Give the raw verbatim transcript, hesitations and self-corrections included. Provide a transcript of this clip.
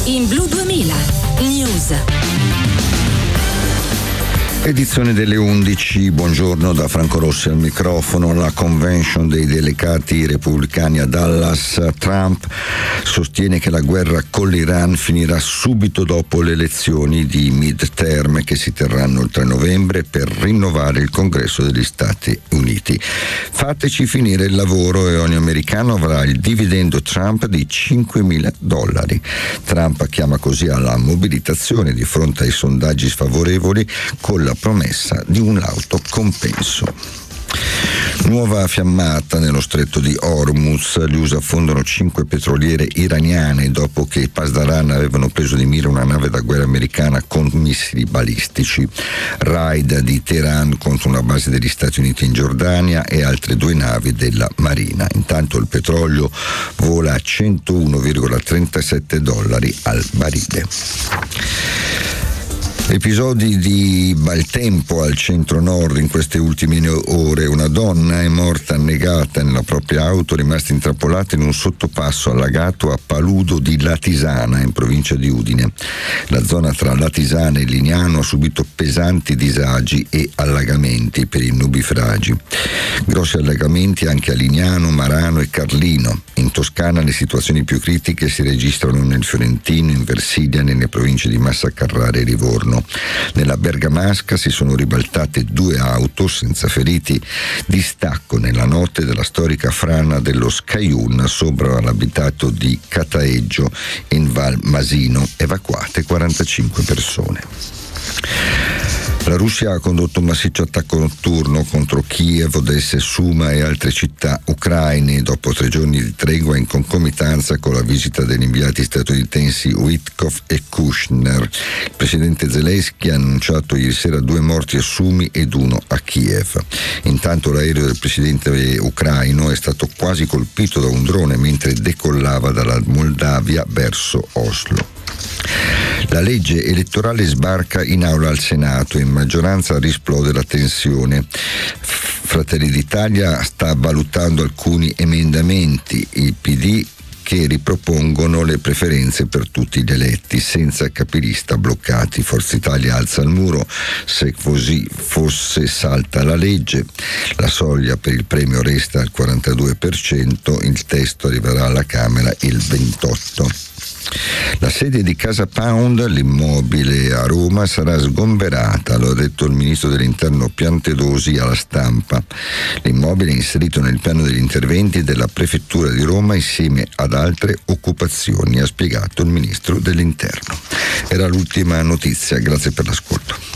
in Blu duemila News. Edizione delle undici, buongiorno da Franco Rossi al microfono. La convention dei delegati repubblicani a Dallas. Trump sostiene che la guerra con l'Iran finirà subito dopo le elezioni di midterm che si terranno il tre novembre per rinnovare il Congresso degli Stati Uniti. Fateci finire il lavoro e ogni americano avrà il dividendo Trump di cinquemila dollari. Trump chiama così alla mobilitazione di fronte ai sondaggi sfavorevoli con la promessa di un lauto compenso. Nuova fiammata nello stretto di Hormuz. Gli U S A affondano cinque petroliere iraniane dopo che i Pasdaran avevano preso di mira una nave da guerra americana con missili balistici. Raid di Teheran contro una base degli Stati Uniti in Giordania e altre due navi della Marina. Intanto il petrolio vola a centouno virgola trentasette dollari al barile. Episodi di maltempo al centro-nord in queste ultime ore. Una donna è morta annegata nella propria auto, rimasta intrappolata in un sottopasso allagato a Paludo di Latisana, in provincia di Udine. La zona tra Latisana e Lignano ha subito pesanti disagi e allagamenti per i nubifragi. Grossi allagamenti anche a Lignano, Marano e Carlino. In Toscana le situazioni più critiche si registrano nel Fiorentino, in Versilia, nelle province di Massa Carrara e Livorno. Nella Bergamasca si sono ribaltate due auto senza feriti. Distacco nella notte della storica frana dello Scaiun sopra l'abitato di Cataeggio in Val Masino, evacuate quarantacinque persone. La Russia ha condotto un massiccio attacco notturno contro Kiev, Odessa, Suma e altre città ucraine dopo tre giorni di tregua in concomitanza con la visita degli inviati statunitensi Witkoff e Kushner. Il presidente Zelensky ha annunciato ieri sera due morti a Sumi ed uno a Kiev. Intanto l'aereo del presidente ucraino è stato quasi colpito da un drone mentre decollava dalla Moldavia verso Oslo. La legge elettorale sbarca in aula al Senato e in maggioranza risplode la tensione. Fratelli d'Italia sta valutando alcuni emendamenti, il P D che ripropongono le preferenze per tutti gli eletti senza capilista bloccati. Forza Italia alza il muro, se così fosse salta la legge. La soglia per il premio resta al quarantadue per cento, il testo arriverà alla Camera il ventotto per cento. La sede di Casa Pound, l'immobile a Roma, sarà sgomberata, lo ha detto il ministro dell'Interno Piantedosi alla Stampa. L'immobile è inserito nel piano degli interventi della Prefettura di Roma insieme ad altre occupazioni, ha spiegato il ministro dell'Interno. Era l'ultima notizia, grazie per l'ascolto.